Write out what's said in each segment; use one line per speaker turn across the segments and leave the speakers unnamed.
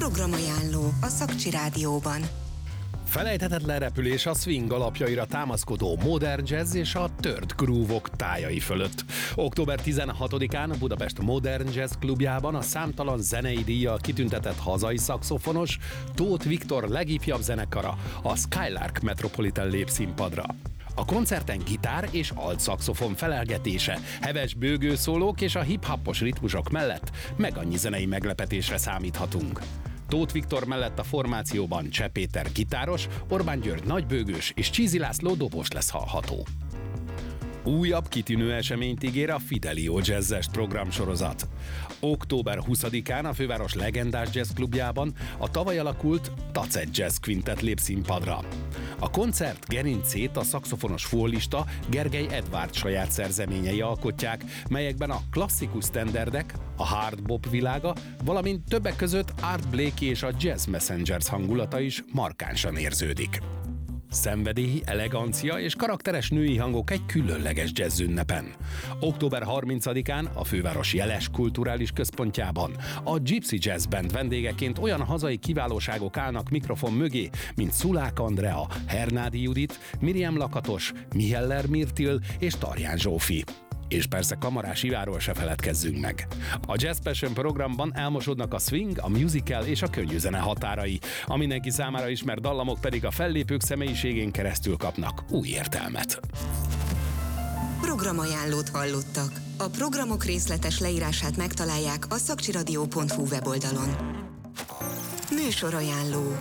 Programajánló a Szakcsi Rádióban.
Felejthetetlen repülés a swing alapjaira támaszkodó modern jazz és a tört groove-ok tájai fölött. Október 16-án a Budapest Modern Jazz Klubjában a számtalan zenei díjjal kitüntetett hazai szaxofonos Tóth Viktor legifjabb zenekara, a Skylark Metropolitan lép színpadra. A koncerten gitár és altszaxofon felelgetése, heves bőgőszólók és a hip-hopos ritmusok mellett meg annyi zenei meglepetésre számíthatunk. Tóth Viktor mellett a formációban Cseh Péter gitáros, Orbán György nagybőgős és Csízi László dobos lesz hallható. Újabb kitűnő eseményt ígér a Fidelio jazzes programsorozat. Október 20-án a főváros legendás jazzklubjában a tavaly alakult Tacet Jazz Quintet lép színpadra. A koncert gerincét a szaxofonos fullista Gergely Edvárd saját szerzeményei alkotják, melyekben a klasszikus sztenderdek, a hard bop világa, valamint többek között Art Blakey és a Jazz Messengers hangulata is markánsan érződik. Szenvedélyi, elegancia és karakteres női hangok egy különleges jazz ünnepen. Október 30-án a főváros jeles kulturális központjában a Gypsy Jazz Band vendégeként olyan hazai kiválóságok állnak mikrofon mögé, mint Szulák Andrea, Hernádi Judit, Miriam Lakatos, Miheller Mirtil és Tarján Zsófi. És persze Kamarás Iváról se feledkezzünk meg. A Jazz Passion programban elmosodnak a swing, a musical és a könnyű zene határai. A mindenki számára ismert dallamok pedig a fellépők személyiségén keresztül kapnak új értelmet.
Programajánlót hallottak. A programok részletes leírását megtalálják a szakcsiradio.hu weboldalon. Műsorajánló.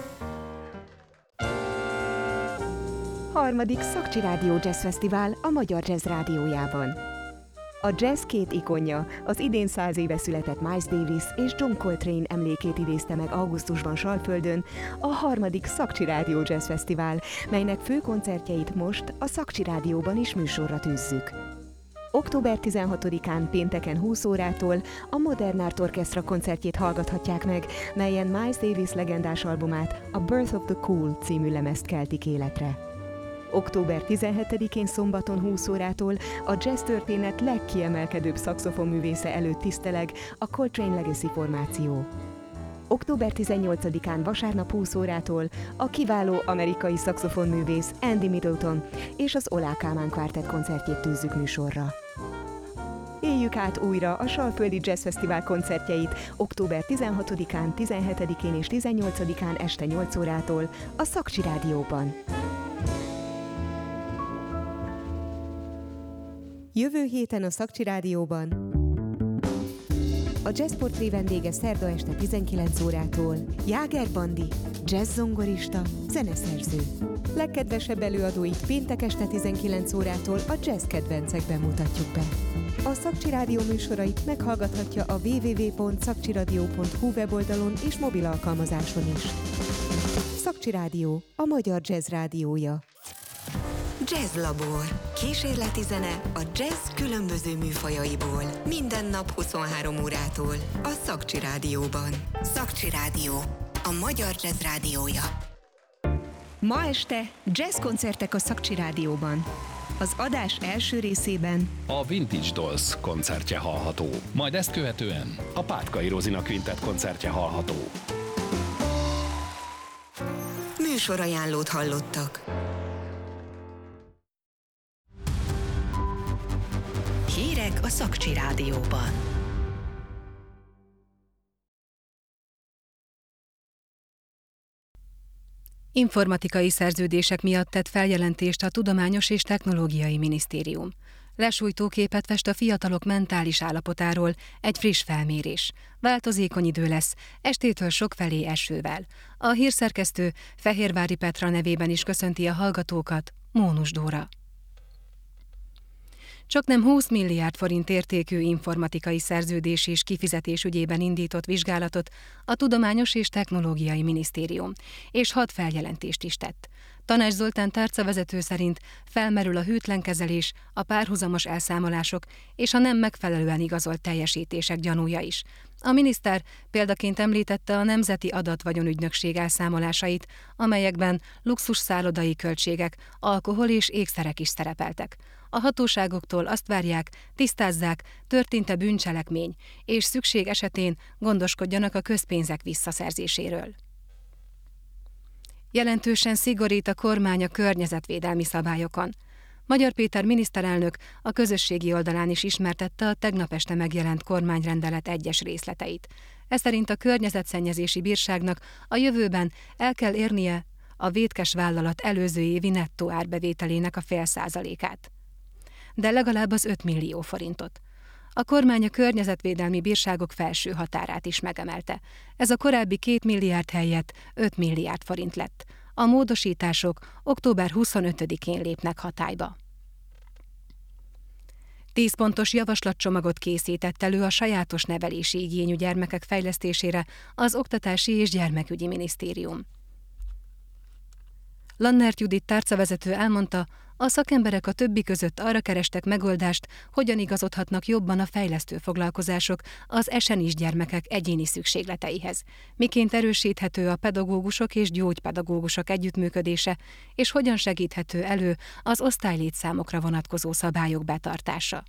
Harmadik Szakcsi Rádió Jazz Fesztivál a Magyar Jazz Rádiójában. A jazz két ikonja, az idén 100 éve született Miles Davis és John Coltrane emlékét idézte meg augusztusban Salföldön a harmadik Szakcsi Rádió Jazz Fesztivál, melynek fő koncertjeit most a Szakcsi Rádióban is műsorra tűzzük. Október 16-án pénteken 20 órától a Modern Art Orchestra koncertjét hallgathatják meg, melyen Miles Davis legendás albumát, a Birth of the Cool című lemezt keltik életre. Október 17-én szombaton 20 órától a jazz történet legkiemelkedőbb szaxofonművésze előtt tiszteleg a Coltrane Legacy formáció. Október 18-án vasárnap 20 órától a kiváló amerikai szaxofonművész Andy Middleton és az Olá Kálmán Quartet koncertjét tűzzük műsorra. Éljük át újra a Salföldi Jazz Fesztivál koncertjeit október 16-án, 17-én és 18-án este 8 órától a Szakcsi Rádióban. Jövő héten a Szakcsi Rádióban a Jazz Portré vendége szerda este 19 órától Jáger Bandi, jazz zongorista, zeneszerző. Legkedvesebb előadóit péntek este 19 órától a jazz kedvencekben mutatjuk be. A Szakcsi Rádió műsorait meghallgathatja a www.szakcsiradio.hu weboldalon és mobil alkalmazáson is. Szakcsi Rádió, a magyar jazz rádiója.
Jazz Labor. Kísérleti zene a jazz különböző műfajaiból. Minden nap 23 órától a Szakcsi Rádióban. Szakcsi Rádió. A magyar jazz rádiója.
Ma este jazzkoncertek a Szakcsi Rádióban. Az adás első részében
A Vintage Dolls koncertje hallható. Majd ezt követően a Pátkai Rozina Quintet koncertje hallható.
Műsorajánlót hallottak. Hírek a Szakcsi Rádióban.
Informatikai szerződések miatt tett feljelentést a Tudományos és Technológiai Minisztérium. Lesújtó képet fest a fiatalok mentális állapotáról egy friss felmérés. Változékony idő lesz, estétől sokfelé esővel. A hírszerkesztő Fehérvári Petra nevében is köszönti a hallgatókat, Mónus Dóra. Csaknem 20 milliárd forint értékű informatikai szerződés és kifizetés ügyében indított vizsgálatot a Tudományos és Technológiai Minisztérium, és 6 feljelentést is tett. Tanács Zoltán tárcavezető szerint felmerül a hűtlen kezelés, a párhuzamos elszámolások és a nem megfelelően igazolt teljesítések gyanúja is. A miniszter példaként említette a Nemzeti Adatvagyonügynökség elszámolásait, amelyekben luxus szállodai költségek, alkohol és ékszerek is szerepeltek. A hatóságoktól azt várják, tisztázzák, történt-e bűncselekmény, és szükség esetén gondoskodjanak a közpénzek visszaszerzéséről. Jelentősen szigorít a kormány a környezetvédelmi szabályokon. Magyar Péter miniszterelnök a közösségi oldalán is ismertette a tegnap este megjelent kormányrendelet egyes részleteit. Ez szerint a környezetszennyezési bírságnak a jövőben el kell érnie a vétkes vállalat előző évi nettó árbevételének a 0,5%-át. De legalább az 5 millió forintot. A kormány a környezetvédelmi bírságok felső határát is megemelte. Ez a korábbi 2 milliárd helyett 5 milliárd forint lett. A módosítások október 25-én lépnek hatályba. 10 pontos javaslatcsomagot készített elő a sajátos nevelési igényű gyermekek fejlesztésére az Oktatási és Gyermekügyi Minisztérium. Lannert Judit tárcavezető elmondta, a szakemberek a többi között arra kerestek megoldást, hogyan igazodhatnak jobban a fejlesztő foglalkozások az esenis gyermekek egyéni szükségleteihez, miként erősíthető a pedagógusok és gyógypedagógusok együttműködése, és hogyan segíthető elő az osztálylétszámokra vonatkozó szabályok betartása.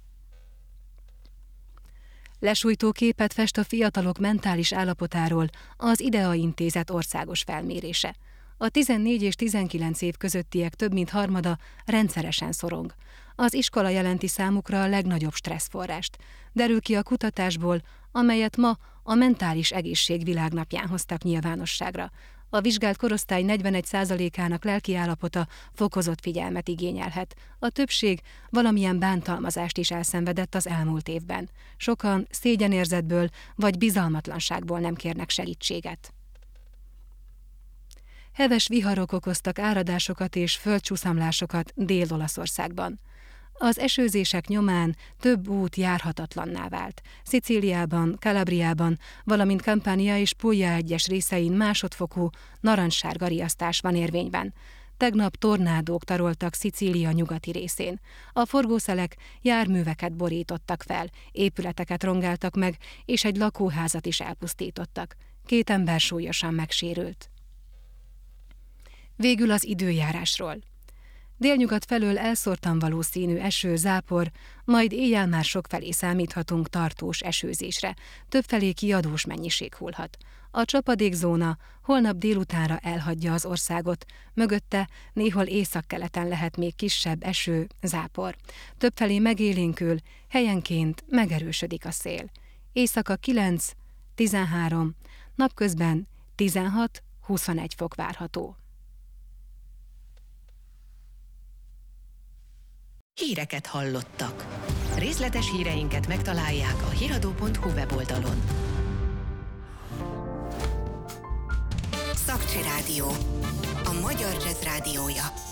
Lesújtó képet fest a fiatalok mentális állapotáról az IDEA Intézet országos felmérése. A 14 és 19 év közöttiek több mint harmada rendszeresen szorong. Az iskola jelenti számukra a legnagyobb stresszforrást. Derül ki a kutatásból, amelyet ma a Mentális Egészség Világnapján hoztak nyilvánosságra. A vizsgált korosztály 41%-ának lelkiállapota fokozott figyelmet igényelhet. A többség valamilyen bántalmazást is elszenvedett az elmúlt évben. Sokan szégyenérzetből vagy bizalmatlanságból nem kérnek segítséget. Heves viharok okoztak áradásokat és földcsúszamlásokat Dél-Olaszországban. Az esőzések nyomán több út járhatatlanná vált. Szicíliában, Calabriában, valamint Campania és Puglia egyes részein másodfokú narancssárga riasztás van érvényben. Tegnap tornádók taroltak Szicília nyugati részén. A forgószelek járműveket borítottak fel, épületeket rongáltak meg, és egy lakóházat is elpusztítottak. 2 ember súlyosan megsérült. Végül az időjárásról. Délnyugat felől elszórtan valószínű eső, zápor, majd éjjel már sokfelé számíthatunk tartós esőzésre, többfelé kiadós mennyiség hullhat. A csapadékzóna holnap délutánra elhagyja az országot, mögötte néhol északkeleten lehet még kisebb eső, zápor. Többfelé megélénkül, helyenként megerősödik a szél. Éjszaka 9-13, napközben 16-21 fok várható.
Híreket hallottak. Részletes híreinket megtalálják a hiradó.hu weboldalon. Szakcsi Rádió. A magyar jazz rádiója.